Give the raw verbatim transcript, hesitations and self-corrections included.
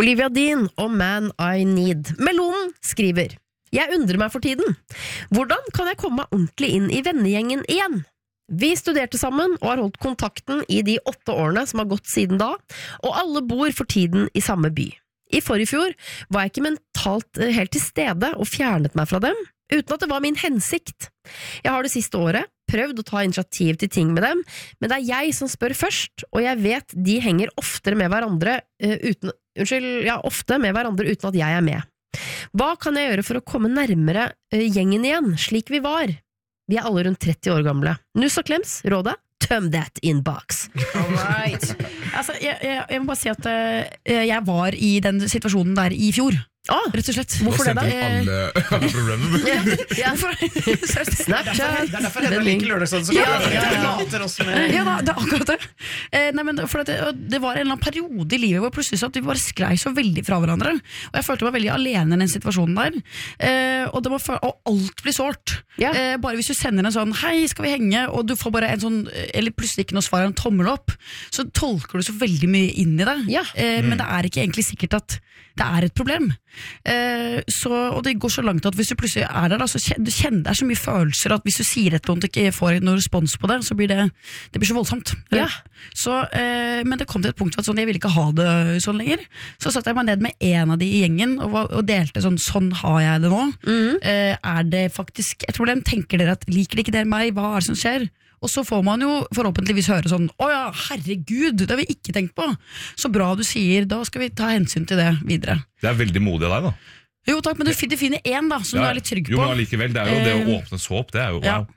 Olivia Dean og Man I Need. Melonen skriver: Jeg undrer meg for tiden. Hvordan kan jeg komme meg ordentlig inn i vennegjengen igjen? Vi studerte sammen og har holdt kontakten i de åtte årene som har gått siden da, og alle bor for tiden i samme by. I forrige fjor var jeg ikke mentalt helt til stede og fjernet meg fra dem, uten at det var min hensikt. Jeg har det siste året prøvd å ta initiativ til ting med dem, men det er jeg som spør først, og jeg vet de henger oftere med hverandre uh, uten, unnskyld, ja, ofte med hverandre uten at jeg er med. Hva kan jeg gjøre for å komme nærmere uh, gjengen igjen, slik vi var? Vi er alle rundt tretti år gamle. Nuss og klems, rådet? Tøm that inbox. Alright. Altså, jeg, jeg, jeg må bare si at uh, jeg var i den situasjonen der i fjor. Ah, rett og slett. Hvorfor det da? Alle, alle problemer. Ja, ja. Snapchat. Det er derfor jeg liker lørdagsdagen så godt. Ja, ja, da, det er akkurat det. Eh, nei, men for det, det var en eller annen periode i livet hvor plutselig så at vi bare sklei så veldig fra hverandre. Og jeg følte meg veldig alene i den situasjonen der. Eh, og, det var, og alt blir sårt. Ja. Eh, bare hvis du sender en sånn, hei, skal vi henge? Og du får bare en sånn, eller plutselig ikke noe svar, en tommel opp, så tolker du så veldig mye inn i det. Ja. Eh, mm. Men det er ikke egentlig sikkert at det er et problem. Eh, så, og det går så langt at hvis du plutselig er der da, så kjenner, du kjenner det er så mye følelser at hvis du sier et eller annet og ikke får noen respons på det, så blir det, det blir så voldsomt. Ja. Så, eh, men det kom til et punkt at sånn, jeg ville ikke ha det sånn lenger. Så satt jeg meg ned med en av de i gjengen og, og delte sånn, sånn har jeg det nå. Mm. Eh, er det faktisk et problem? Tenker dere at liker ikke dere meg? Hva er det som skjer? Og så får man jo forhåpentligvis høre sånn, å ja, herregud, det har vi ikke tenkt på. Så bra du sier, da skal vi ta hensyn til det videre. Det er veldig modig av deg da. Jo takk, men du finner én da, som ja, du er litt trygg på. Jo, men allikevel, det er jo det å åpne så opp, det er jo, wow. Ja.